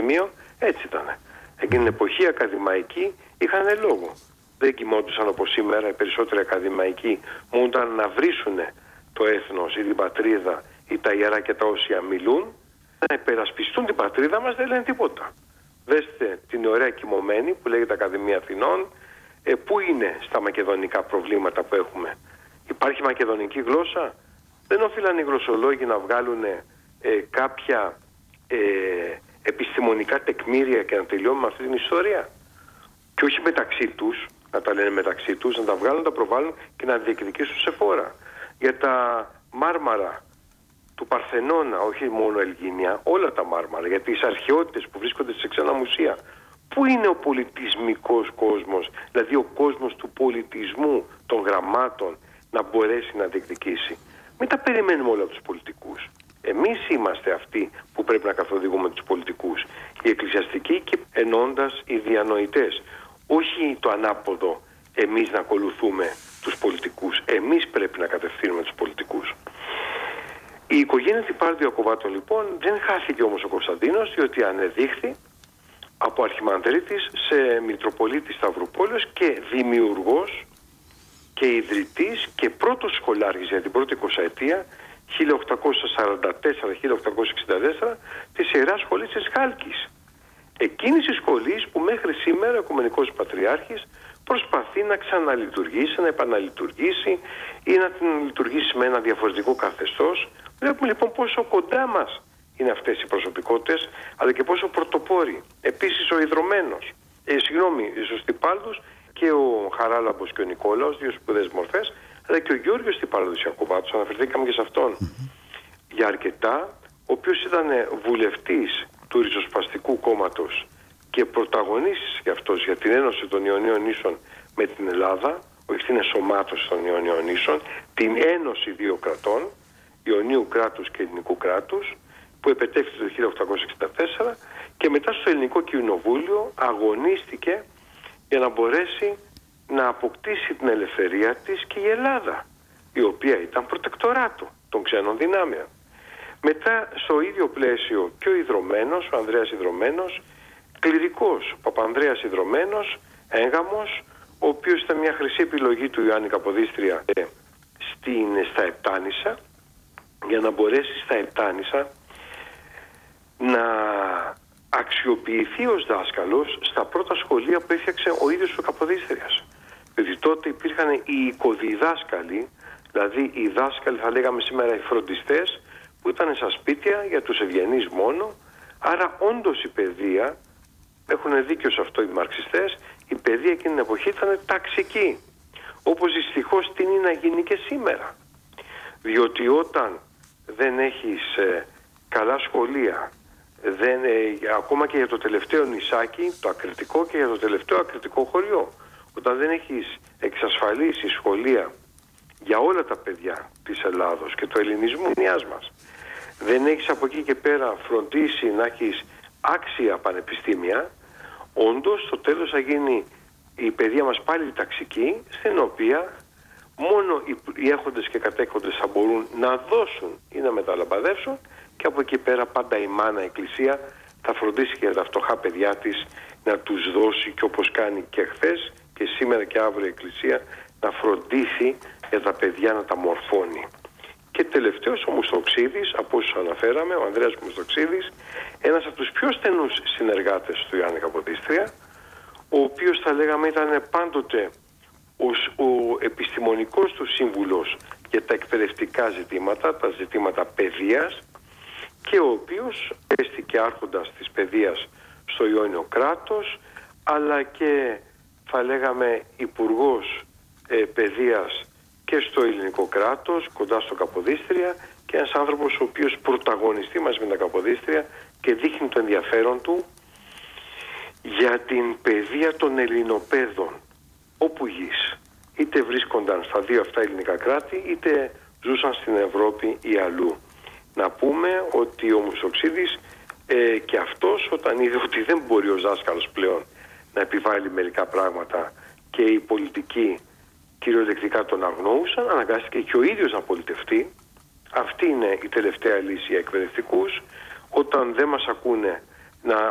πανεπιστήμιο, έτσι ήταν. Εκείνη την εποχή οι ακαδημαϊκοί είχαν λόγο. Δεν κοιμόντουσαν όπως σήμερα οι περισσότεροι ακαδημαϊκοί, μόνο όταν να βρίσουν το έθνος ή την πατρίδα ή τα ιερά και τα όσια μιλούν, να υπερασπιστούν την πατρίδα μας δεν λένε τίποτα. Δέστε την ωραία κοιμωμένη που λέγεται Ακαδημία Αθηνών, πού είναι στα μακεδονικά προβλήματα που έχουμε. Υπάρχει μακεδονική γλώσσα. Δεν οφείλαν οι γλωσσολόγοι να βγάλουν κάποια επιστημονικά τεκμήρια και να τελειώνουμε αυτή την ιστορία. Και όχι μεταξύ τους, να τα λένε μεταξύ τους, να τα βγάλουν, τα προβάλλουν και να διεκδικήσουν σε φόρα. Για τα μάρμαρα του Παρθενώνα, όχι μόνο Ελγίνια, όλα τα μάρμαρα, για τις αρχαιότητες που βρίσκονται σε ξένα μουσεία. Πού είναι ο πολιτισμικός κόσμος, δηλαδή ο κόσμος του πολιτισμού, των γραμμάτων, να μπορέσει να διεκδικήσει. Μην τα περιμένουμε όλα από τους πολιτικούς. Εμείς είμαστε αυτοί που πρέπει να καθοδηγούμε τους πολιτικούς. Οι εκκλησιαστικοί και ενώντας οι διανοητές. Όχι το ανάποδο, εμείς να ακολουθούμε τους πολιτικούς. Εμείς πρέπει να κατευθύνουμε τους πολιτικούς. Η οικογένεια Τυπάρου Ιακωβάτων λοιπόν δεν χάθηκε όμως ο Κωνσταντίνος, διότι ανεδείχθη από αρχιμανδρίτης σε Μητροπολίτη Σταυρουπόλεως και δημιουργός και ιδρυτής και πρώτος σχολάρχης για την πρώτη 20ετία 1844-1864 της Ιεράς Σχολής της Χάλκης. Εκείνης της σχολής που μέχρι σήμερα ο Οικουμενικός Πατριάρχης προσπαθεί να ξαναλειτουργήσει, να επαναλειτουργήσει ή να την λειτουργήσει με ένα διαφορετικό καθεστώς. Βλέπουμε λοιπόν πόσο κοντά μας είναι αυτές οι προσωπικότητες, αλλά και πόσο πρωτοπόροι. Επίσης ο Ιδρωμένος, ο Στυπάλδος και ο Χαράλαμπος και ο Νικόλαος, δύο σπουδαίες μορφές, αλλά και ο Γιώργος Τυπάρδος Ιακωβάτος, αναφερθήκαμε και σε αυτόν για αρκετά, ο οποίος ήταν βουλευτής του Ριζοσπαστικού Κόμματος και πρωταγωνίστης για αυτός για την ένωση των Ιωνίων Νήσων με την Ελλάδα, όχι την εσωμάτωση των Ιωνίων Νήσων, την ένωση δύο κρατών, Ιωνίου κράτους και Ελληνικού κράτους, που επετέφθη το 1864 και μετά στο Ελληνικό Κοινοβούλιο αγωνίστηκε για να μπορέσει να αποκτήσει την ελευθερία της και η Ελλάδα, η οποία ήταν προτεκτοράτο των ξένων δυνάμεων. Μετά στο ίδιο πλαίσιο και ο Ιδρωμένος, ο Ανδρέας Ιδρωμένος, κληρικός, ο Παπανδρέας Ιδρωμένος, έγγαμος, ο οποίος ήταν μια χρυσή επιλογή του Ιωάννη Καποδίστρια στα Επτάνησα, για να μπορέσει στα Επτάνησα να αξιοποιηθεί ως δάσκαλος στα πρώτα σχολεία που έφτιαξε ο ίδιος ο Καποδίστριας. Δηλαδή τότε υπήρχαν οι οικοδιδάσκαλοι, δηλαδή οι δάσκαλοι θα λέγαμε σήμερα οι φροντιστές, που ήταν στα σπίτια για τους ευγενείς μόνο. Άρα όντως η παιδεία, έχουν δίκιο σε αυτό οι μαρξιστές, η παιδεία εκείνη την εποχή ήταν ταξική, όπως δυστυχώς τείνει να γίνει και σήμερα. Διότι όταν δεν έχεις καλά σχολεία, ακόμα και για το τελευταίο νησάκι, το ακριτικό, και για το τελευταίο ακριτικό χωριό, όταν δεν έχεις εξασφαλίσει σχολεία για όλα τα παιδιά της Ελλάδος και του ελληνισμού μιας μας, δεν έχεις από εκεί και πέρα φροντίσει να έχεις άξια πανεπιστήμια, όντως στο τέλος θα γίνει η παιδεία μας πάλι ταξική, στην οποία μόνο οι έχοντες και κατέχοντες θα μπορούν να δώσουν ή να μεταλαμπαδεύσουν, και από εκεί πέρα πάντα η μάνα εκκλησία θα φροντίσει και για τα φτωχά παιδιά της να τους δώσει, και όπως κάνει και χθες και σήμερα και αύριο η εκκλησία, να φροντίσει για τα παιδιά να τα μορφώνει. Και τελευταίος ο Μουστοξίδης, από όσους αναφέραμε, ο Ανδρέας Μουστοξίδης, ένας από τους πιο στενούς συνεργάτες του Ιωάννη Καποδίστρια, ο οποίος θα λέγαμε ήταν πάντοτε ο επιστημονικός του σύμβουλος για τα εκπαιδευτικά ζητήματα, τα ζητήματα παιδείας, και ο οποίος έστηκε άρχοντας της παιδείας στο Ιόνιο κράτος, αλλά και θα λέγαμε υπουργός παιδείας και στο ελληνικό κράτος, κοντά στο Καποδίστρια, και ένας άνθρωπος ο οποίος πρωταγωνιστεί μαζί με τα Καποδίστρια και δείχνει το ενδιαφέρον του για την παιδεία των Ελληνοπαίδων όπου γης. Είτε βρίσκονταν στα δύο αυτά ελληνικά κράτη, είτε ζούσαν στην Ευρώπη ή αλλού. Να πούμε ότι ο Μουστοξίδης και αυτός, όταν είδε ότι δεν μπορεί ο δάσκαλος πλέον να επιβάλλει μερικά πράγματα και οι πολιτικοί κυριολεκτικά τον αγνοούσαν, αναγκάστηκε και ο ίδιος να πολιτευτεί. Αυτή είναι η τελευταία λύση για εκπαιδευτικούς. Όταν δεν μας ακούνε να